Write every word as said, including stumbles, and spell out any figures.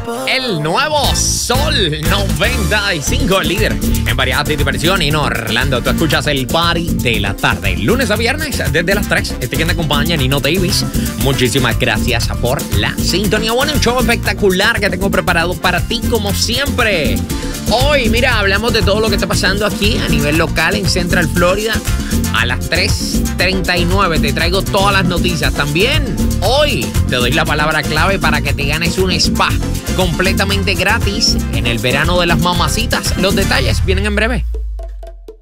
El nuevo Sol noventa y cinco, el líder en variedad de diversión. Y en Orlando, tú escuchas el party de la tarde, lunes a viernes, desde las tres. Este quien te acompaña, Nino Davis. Muchísimas gracias por la sintonía. Bueno, un show espectacular que tengo preparado para ti, como siempre. Hoy, mira, hablamos de todo lo que está pasando aquí a nivel local en Central Florida. A las tres treinta y nueve te traigo todas las noticias. También hoy te doy la palabra clave para que te ganes un spa completamente gratis en el verano de las mamacitas. Los detalles vienen en breve.